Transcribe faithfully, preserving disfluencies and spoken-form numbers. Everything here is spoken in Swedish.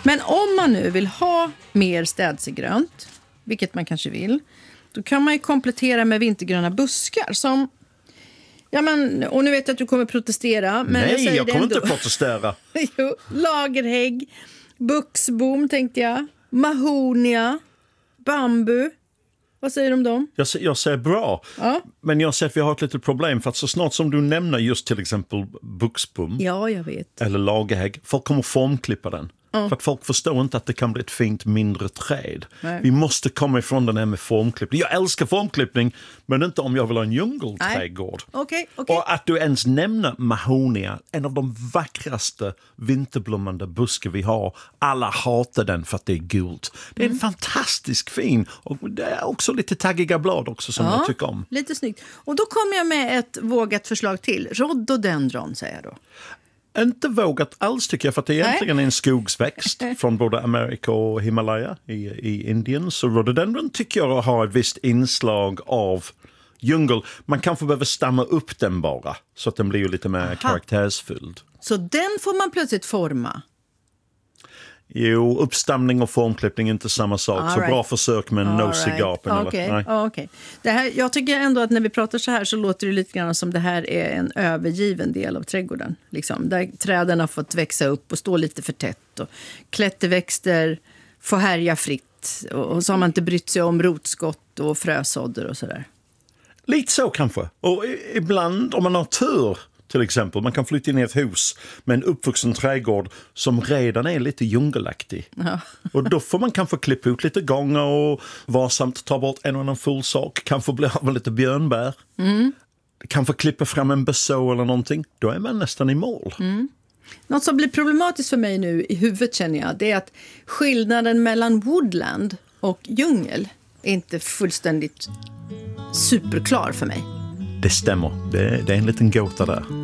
Men om man nu vill ha mer städsegrönt, vilket man kanske vill, då kan man ju komplettera med vintergröna buskar som... Ja, men, och nu vet jag att du kommer protestera. Men Nej, jag, säger jag kommer ändå. inte protestera. Jo, lagerhägg, buxbom tänkte jag, mahonia, bambu. Vad säger du om dem? Jag, jag säger bra, ja. Men jag ser att vi har ett litet problem. För att så snart som du nämner just till exempel buxbom ja, jag vet. eller lagerhägg, folk kommer formklippa den. Mm. För att folk förstår inte att det kan bli ett fint mindre träd. Nej. Vi måste komma ifrån den här med formklippning. Jag älskar formklippning, men inte om jag vill ha en djungelträdgård. Okay, okay. Och att du ens nämner mahonia, en av de vackraste vinterblommande buskar vi har. Alla hatar den för att det är gult. Det är mm. en fantastisk fin. Och det är också lite taggiga blad också som ja, jag tycker om. Lite snyggt. Och då kommer jag med ett vågat förslag till. Rhododendron säger jag då. Inte vågat alls tycker jag, för att det egentligen är en skogsväxt från både Amerika och Himalaya i, i Indien. Så rhododendron tycker jag har ett visst inslag av djungel. Man kanske behöver stamma upp den bara så att den blir ju lite mer Aha. karaktärsfylld. Så den får man plötsligt forma? Jo, uppstamning och formklippning är inte samma sak. All så right. Bra försök med en nosy right. gapen. Okay. Eller? Nej. Okay. Det här, jag tycker ändå att när vi pratar så här så låter det lite grann som det här är en övergiven del av trädgården. Liksom, där träden har fått växa upp och stå lite för tätt. Och klätterväxter får härja fritt. Och, och så har man inte brytt sig om rotskott och frösådder och sådär. Lite så kanske. Och ibland om man har tur... Till exempel, man kan flytta in i ett hus med en uppvuxen trädgård som redan är lite djungelaktig. Ja. Och då får man kanske klippa ut lite gånger och varsamt ta bort en och annan full sak. Kanske bli av med lite björnbär. Mm. Kanske klippa fram en beså eller någonting. Då är man nästan i mål. Mm. Något som blir problematiskt för mig nu i huvudet känner jag, det är att skillnaden mellan woodland och djungel är inte fullständigt superklar för mig. Det stämmer. Det är, det är en liten gåta där.